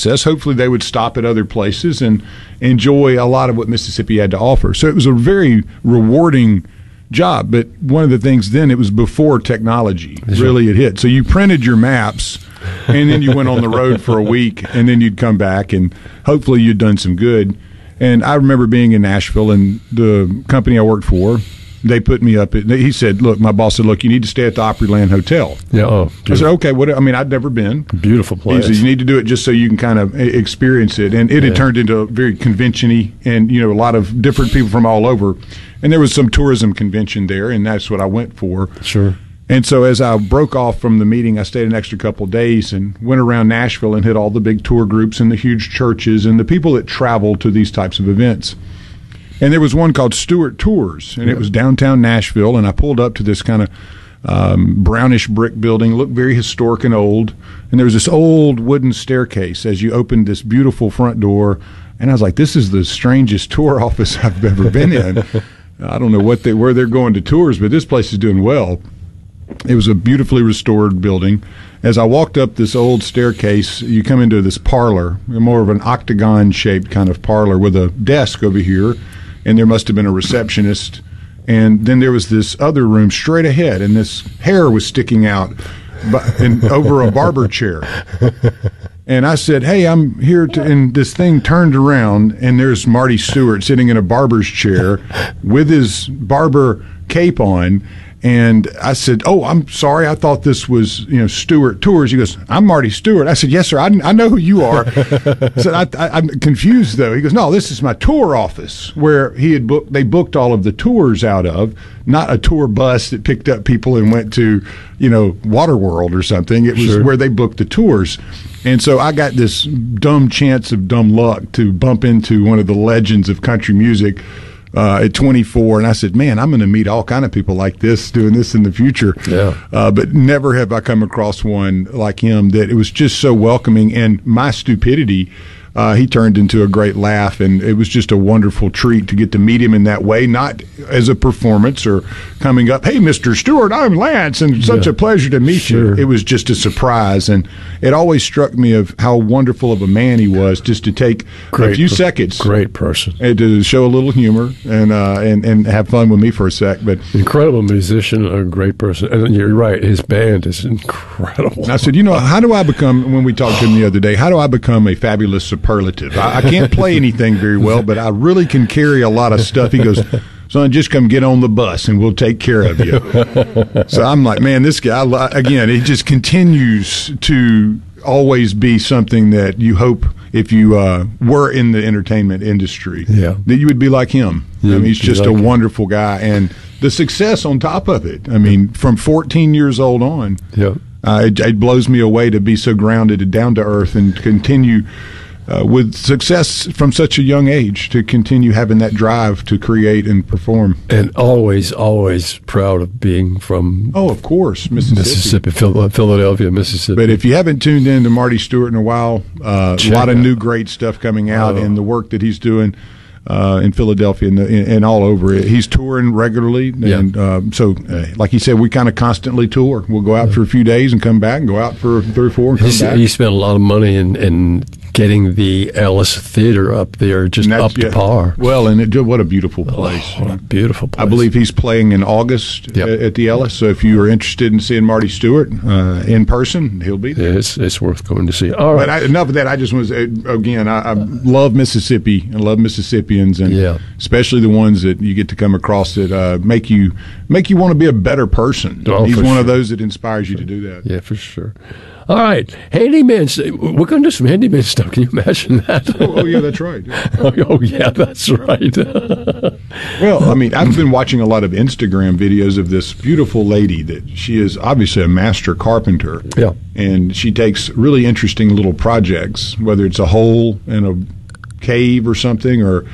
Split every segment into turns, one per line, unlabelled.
process. Hopefully they would stop at other places and enjoy a lot of what Mississippi had to offer. So it was a very rewarding job. But one of the things then, it was before technology really had hit. So you printed your maps, and then you went on the road for a week, and then you'd come back, and hopefully you'd done some good. And I remember being in Nashville, and the company I worked for, they put me up. He said, "Look," my boss said, "Look, you need to stay at the Opryland Hotel."
Yeah. Oh,
I said, "Okay." What? I mean, I'd never been.
Beautiful place.
He said, "You need to do it just so you can kind of experience it." And it had turned into a very convention-y, and a lot of different people from all over. And there was some tourism convention there, and that's what I went for.
Sure.
And so as I broke off from the meeting, I stayed an extra couple of days and went around Nashville and hit all the big tour groups and the huge churches and the people that travel to these types of events. And there was one called Stewart Tours, and it was downtown Nashville, and I pulled up to this kind of brownish brick building, looked very historic and old, and there was this old wooden staircase as you opened this beautiful front door, and I was like, this is the strangest tour office I've ever been in. I don't know where they're going to tours, but this place is doing well. It was a beautifully restored building. As I walked up this old staircase, you come into this parlor, more of an octagon-shaped kind of parlor with a desk over here, and there must have been a receptionist. And then there was this other room straight ahead, and this hair was sticking out over a barber chair. And I said, "Hey, I'm here to," and this thing turned around, and there's Marty Stewart sitting in a barber's chair with his barber cape on. And I said, "Oh, I'm sorry. I thought this was, Stewart Tours." He goes, "I'm Marty Stewart." I said, "Yes, sir. I know who you are." I said, I'm confused, though. He goes, "No, this is my tour office," where they booked all of the tours out of, not a tour bus that picked up people and went to, Waterworld or something. It was where they booked the tours. And so I got this dumb chance of dumb luck to bump into one of the legends of country music at 24, and I said, "Man, I'm going to meet all kind of people like this doing this in the future."
Yeah.
But never have I come across one like him that it was just so welcoming. And my stupidity, he turned into a great laugh, and it was just a wonderful treat to get to meet him in that way, not as a performance or coming up, "Hey, Mr. Stewart, I'm Lance, and such a pleasure to meet you." It was just a surprise, and it always struck me of how wonderful of a man he was, just to take a few seconds.
Great person.
And to show a little humor and have fun with me for a sec. But
incredible musician, a great person. And you're right, his band is incredible.
And I said, how do I become, when we talked to him the other day, how do I become a fabulous superlative? I can't play anything very well, but I really can carry a lot of stuff. He goes, "Son, just come get on the bus and we'll take care of you." So I'm like, man, this guy, again, he just continues to always be something that you hope, if you were in the entertainment industry, that you would be like him.
Yeah,
I mean, he's just a wonderful guy, and the success on top of it. I mean, from 14 years old on, it blows me away to be so grounded and down to earth and continue with success from such a young age, to continue having that drive to create and perform.
And always, always proud of being from...
Oh, of course, Mississippi,
Philadelphia, Mississippi.
But if you haven't tuned in to Marty Stewart in a while, a lot of new great stuff coming out, and the work that he's doing in Philadelphia and all over it. He's touring regularly, and so like he said, we kind of constantly tour. We'll go out for a few days and come back, and go out for 3 or 4 and come back.
He spent a lot of money in getting the Ellis Theater up there, just up to par.
Well, and what a beautiful place.
Oh, what a beautiful place.
I believe he's playing in August at the Ellis, so if you are interested in seeing Marty Stewart in person, he'll be there.
It's worth going to see. All right.
But enough of that. I just want to say, again, I love Mississippi. I love Mississippians, and especially the ones that you get to come across that make you want to be a better person.
Oh,
he's one of those that inspires you to do that.
Yeah, for sure. All right, handyman. We're going to do some handyman stuff. Can you imagine that?
Oh yeah, that's right.
Oh yeah, that's right.
Well, I mean, I've been watching a lot of Instagram videos of this beautiful lady that she is obviously a master carpenter.
Yeah,
and she takes really interesting little projects, whether it's a hole in a cave or something, or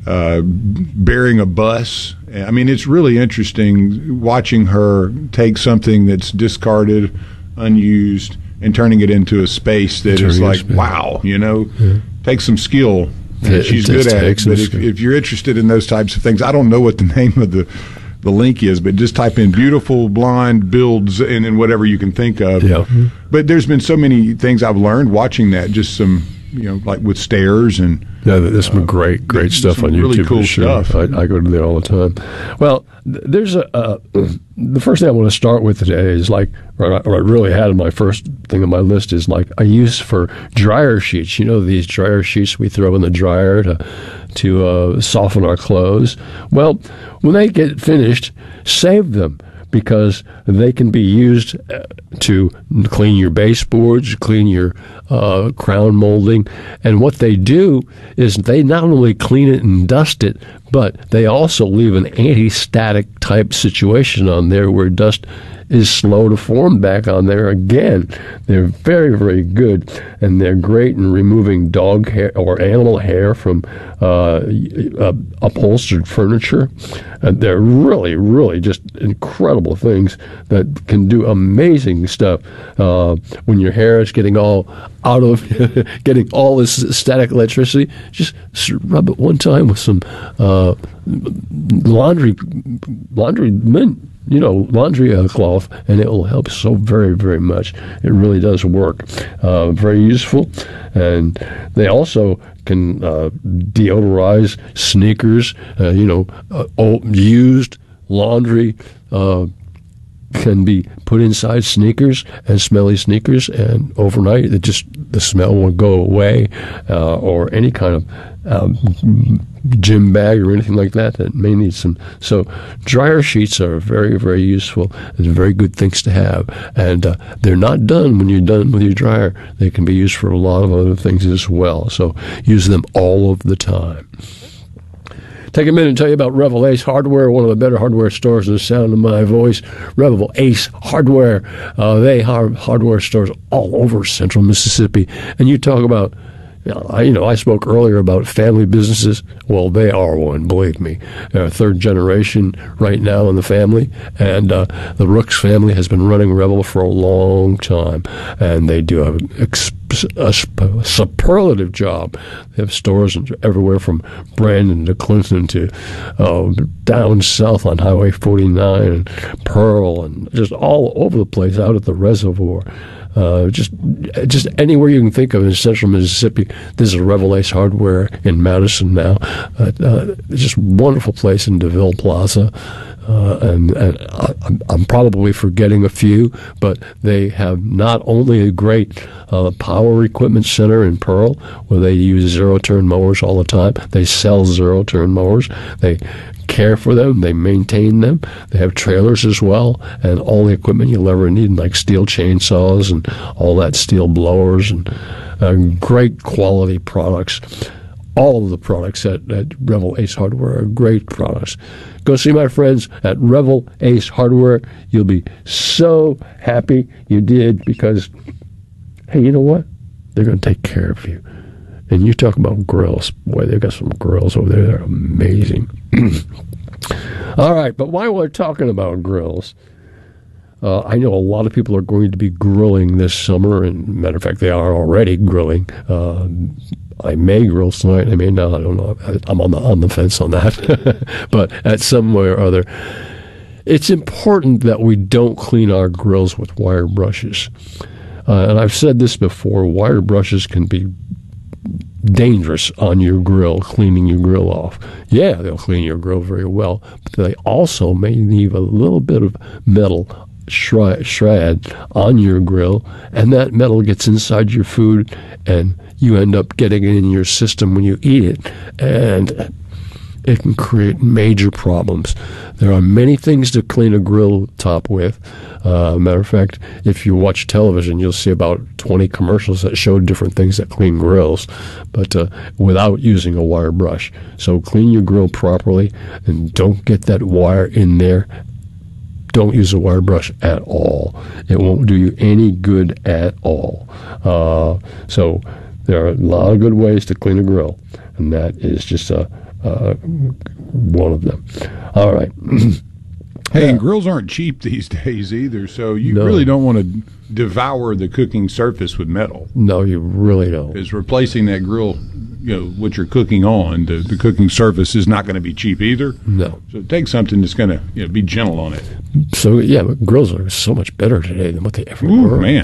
burying a bus. I mean, it's really interesting watching her take something that's discarded, unused, and turning it into a space that is like, wow, takes some skill. And she's good at it. But if you're interested in those types of things, I don't know what the name of the link is, but just type in beautiful blonde builds and whatever you can think of. Yeah. But there's been so many things I've learned watching that, just some like with stairs and.
Yeah, there's some great stuff on YouTube.
Really cool stuff.
I go to there all the time. Well, there's the first thing I want to start with today is what I really had on my first thing on my list is I use for dryer sheets. These dryer sheets we throw in the dryer to soften our clothes. Well, when they get finished, save them, because they can be used to clean your baseboards, clean your crown molding. And what they do is they not only clean it and dust it, but they also leave an anti-static type situation on there where dust is slow to form back on there again. They're very, very good, and they're great in removing dog hair or animal hair from upholstered furniture. And they're really, really just incredible things that can do amazing stuff when your hair is getting all out of getting all this static electricity. Just rub it one time with some laundry cloth, and it will help so very, very much. It really does work. Very useful. And they also can deodorize sneakers. Used laundry can be put inside sneakers, and smelly sneakers, and overnight the smell will go away, or any kind of gym bag or anything like that may need some. So dryer sheets are very, very useful and very good things to have. And they're not done when you're done with your dryer. They can be used for a lot of other things as well. So use them all of the time. Take a minute and tell you about Revel Ace Hardware, one of the better hardware stores in the sound of my voice. Revel Ace Hardware. They have hardware stores all over central Mississippi. And you talk about, I spoke earlier about family businesses. Well, they are one, believe me. Third generation right now in the family. And the Rooks family has been running Revel for a long time. And they do a superlative job. They have stores everywhere from Brandon to Clinton to down south on Highway 49 and Pearl, and just all over the place out at the reservoir. Just anywhere you can think of in central Mississippi. This is Revel Ace Hardware in Madison now. Just a wonderful place in DeVille Plaza. And I'm probably forgetting a few, but they have not only a great power equipment center in Pearl, where they use zero-turn mowers all the time. They sell zero-turn mowers. They care for them. They maintain them. They have trailers as well, and all the equipment you'll ever need, like steel chainsaws and all that, steel blowers, and great quality products. All of the products at Revel Ace Hardware are great products. Go see my friends at Revel Ace Hardware. You'll be so happy you did, because, hey, you know what? They're going to take care of you. And you talk about grills. Boy, they've got some grills over there. They're amazing. All right, but while we're talking about grills, I know a lot of people are going to be grilling this summer, and matter of fact, they are already grilling. I may grill tonight, I may not, I don't know. I'm on the fence on that. But at some way or other, it's important that we don't clean our grills with wire brushes. And I've said this before, wire brushes can be dangerous on your grill, cleaning your grill off. Yeah, they'll clean your grill very well, but they also may leave a little bit of metal shred on your grill, and that metal gets inside your food, and you end up getting it in your system when you eat it, and it can create major problems. There are many things to clean a grill top with. Matter of fact, if you watch television, you'll see about 20 commercials that show different things that clean grills, but without using a wire brush. So clean your grill properly, and don't get that wire in there. Don't use a wire brush at all. It won't do you any good at all. So there are a lot of good ways to clean a grill, and that is just one of them. All right.
Hey, and grills aren't cheap these days either, so you really don't want to devour the cooking surface with metal.
No, you really don't.
Because replacing that grill, what you're cooking on, the cooking surface is not going to be cheap either.
No.
So take something that's going to be gentle on it.
So, yeah, but grills are so much better today than what they ever were.
Man.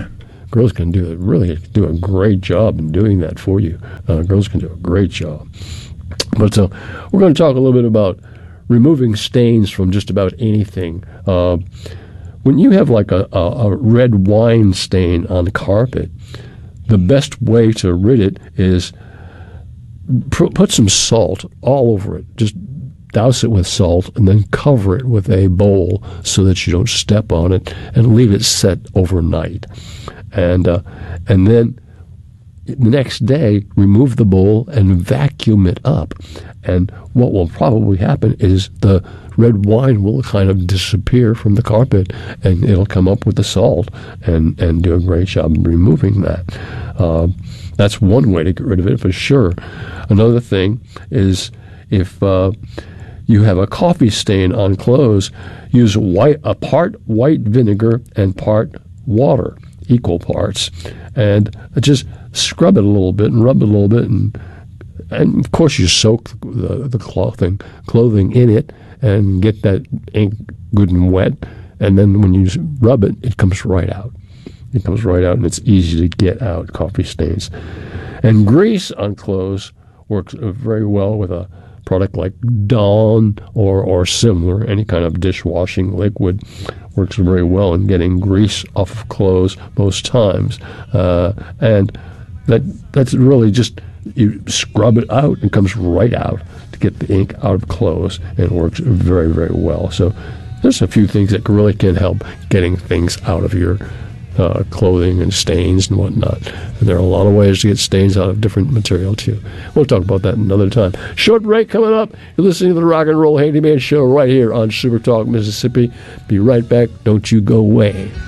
girls can really do a great job in doing that for you. Girls can do a great job. But we're going to talk a little bit about removing stains from just about anything. When you have like a red wine stain on the carpet, the best way to rid it is put some salt all over it. Just douse it with salt and then cover it with a bowl so that you don't step on it, and leave it set overnight. And then the next day, remove the bowl and vacuum it up. And what will probably happen is the red wine will kind of disappear from the carpet, and it'll come up with the salt and do a great job in removing that. That's one way to get rid of it for sure. Another thing is if you have a coffee stain on clothes, use a part white vinegar and part water, equal parts, and just scrub it a little bit and rub it a little bit, and of course you soak the clothing in it and get that ink good and wet, and then when you rub it, it comes right out. It comes right out, and it's easy to get out, coffee stains. And grease on clothes works very well with a product like Dawn or similar. Any kind of dishwashing liquid works very well in getting grease off of clothes most times. And that's really just, you scrub it out, and it comes right out to get the ink out of clothes, and it works very, very well. So there's a few things that really can help getting things out of your clothing and stains and whatnot. And there are a lot of ways to get stains out of different material too. We'll talk about that another time. Short break coming up. You're listening to the Rock and Roll Handyman Show right here on Super Talk Mississippi. Be right back. Don't you go away.